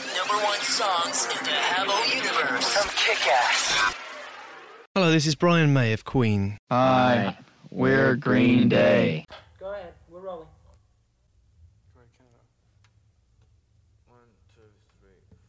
#1 songs in the Habbo universe from Kick-Ass. Hello, this is Brian May of Queen. Hi, we're Green Day. Go ahead, we're rolling. One, two, three.